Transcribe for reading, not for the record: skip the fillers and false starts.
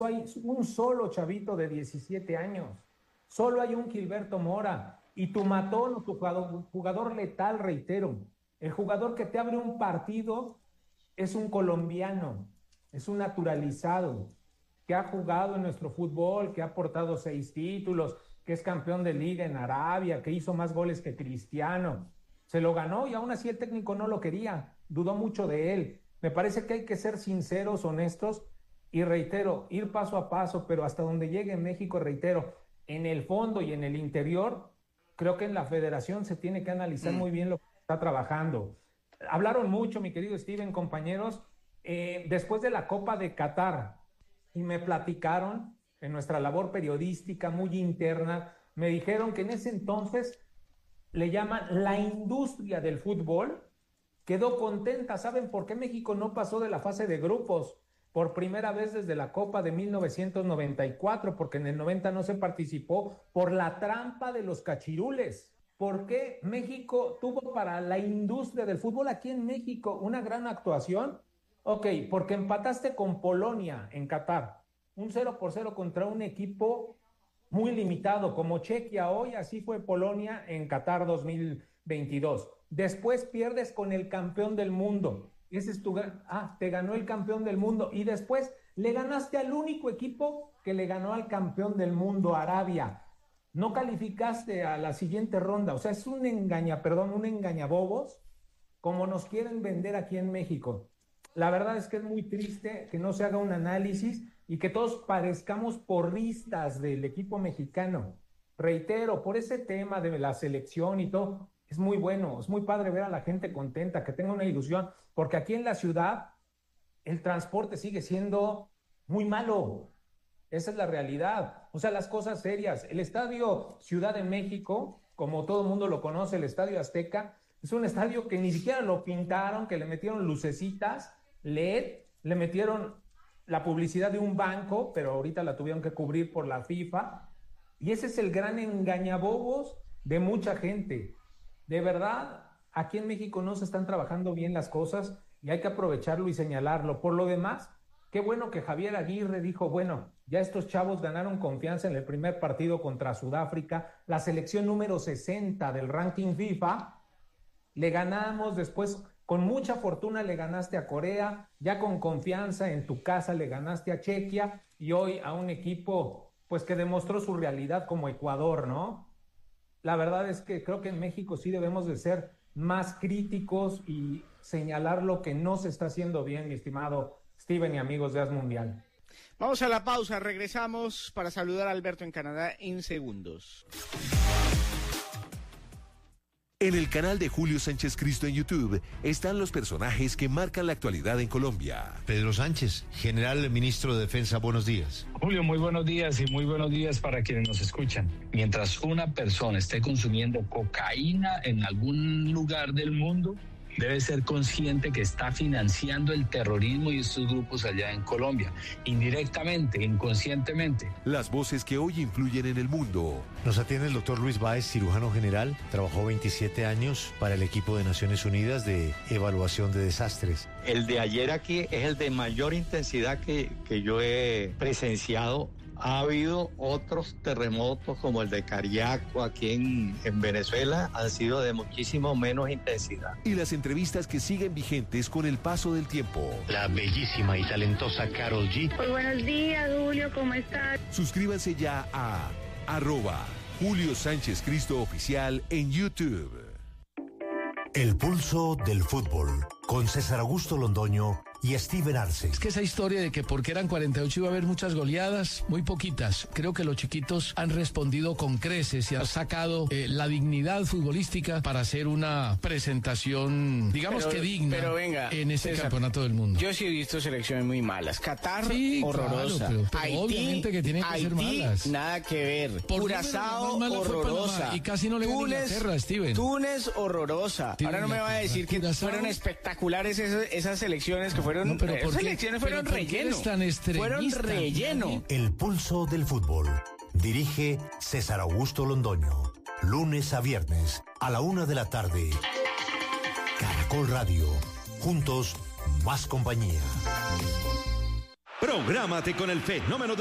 hay un solo chavito de 17 años. Solo hay un Gilberto Mora. Y tu matón, tu jugador letal, reitero, el jugador que te abre un partido es un colombiano, es un naturalizado, que ha jugado en nuestro fútbol, que ha aportado 6 títulos, que es campeón de liga en Arabia, que hizo más goles que Cristiano. Se lo ganó y aún así el técnico no lo quería, dudó mucho de él. Me parece que hay que ser sinceros, honestos y reitero, ir paso a paso, pero hasta donde llegue México, reitero, en el fondo y en el interior, creo que en la federación se tiene que analizar muy bien lo que está trabajando. Hablaron mucho, mi querido Steven, compañeros, después de la Copa de Qatar, y me platicaron en nuestra labor periodística muy interna, me dijeron que en ese entonces le llaman la industria del fútbol, quedó contenta. ¿Saben por qué México no pasó de la fase de grupos? Por primera vez desde la Copa de 1994, porque en el 90 no se participó por la trampa de los cachirules. ¿Por qué México tuvo para la industria del fútbol aquí en México una gran actuación? Ok, porque empataste con Polonia en Qatar, un 0-0 contra un equipo muy limitado, como Chequia hoy, así fue Polonia en Qatar 2022. Después pierdes con el campeón del mundo. Ese es te ganó el campeón del mundo. Y después le ganaste al único equipo que le ganó al campeón del mundo, Arabia. No calificaste a la siguiente ronda. O sea, es un engañabobos, como nos quieren vender aquí en México. La verdad es que es muy triste que no se haga un análisis y que todos parezcamos porristas del equipo mexicano. Reitero, por ese tema de la selección y todo, es muy bueno, es muy padre ver a la gente contenta, que tenga una ilusión, porque aquí en la ciudad el transporte sigue siendo muy malo. Esa es la realidad. O sea, las cosas serias. El Estadio Ciudad de México, como todo el mundo lo conoce, el Estadio Azteca, es un estadio que ni siquiera lo pintaron, que le metieron lucecitas, LED, le metieron la publicidad de un banco, pero ahorita la tuvieron que cubrir por la FIFA. Y ese es el gran engañabobos de mucha gente. De verdad, aquí en México no se están trabajando bien las cosas y hay que aprovecharlo y señalarlo. Por lo demás, qué bueno que Javier Aguirre dijo, bueno, ya estos chavos ganaron confianza en el primer partido contra Sudáfrica, la selección número 60 del ranking FIFA. Le ganamos, después con mucha fortuna le ganaste a Corea, ya con confianza en tu casa le ganaste a Chequia y hoy a un equipo pues que demostró su realidad como Ecuador, ¿no? La verdad es que creo que en México sí debemos de ser más críticos y señalar lo que no se está haciendo bien, mi estimado Steven y amigos de As Mundial. Vamos a la pausa, regresamos para saludar a Alberto en Canadá en segundos. En el canal de Julio Sánchez Cristo en YouTube están los personajes que marcan la actualidad en Colombia. Pedro Sánchez, general ministro de Defensa, buenos días. Julio, muy buenos días y muy buenos días para quienes nos escuchan. Mientras una persona esté consumiendo cocaína en algún lugar del mundo, debe ser consciente que está financiando el terrorismo y estos grupos allá en Colombia, indirectamente, inconscientemente. Las voces que hoy influyen en el mundo. Nos atiende el doctor Luis Báez, cirujano general. Trabajó 27 años para el equipo de Naciones Unidas de evaluación de desastres. El de ayer aquí es el de mayor intensidad que yo he presenciado. Ha habido otros terremotos como el de Cariaco aquí en Venezuela, han sido de muchísimo menos intensidad. Y las entrevistas que siguen vigentes con el paso del tiempo. La bellísima y talentosa Karol G. Pues buenos días, Julio, ¿cómo estás? Suscríbanse ya a @Julio Sánchez Cristo Oficial en YouTube. El pulso del fútbol, con César Augusto Londoño y Steven Arce. Es que esa historia de que porque eran 48 iba a haber muchas goleadas, muy poquitas. Creo que los chiquitos han respondido con creces y han sacado la dignidad futbolística para hacer una presentación, digamos que digna, pero venga, en ese César, campeonato del mundo. Yo sí he visto selecciones muy malas. Qatar, sí, horrorosa. Claro, pero Haití, obviamente que tienen que ser malas. Nada que ver. Curazao, horrorosa. Y casi no le gana Inglaterra, Steven. Túnez, horrorosa. Ahora no me va a decir que fueron espectaculares esas selecciones que fueron... No, pero esas selecciones fueron relleno. Fueron relleno. El pulso del fútbol. Dirige César Augusto Londoño. Lunes a viernes a la 1:00 p.m. Caracol Radio. Juntos, más compañía. Prográmate con el fenómeno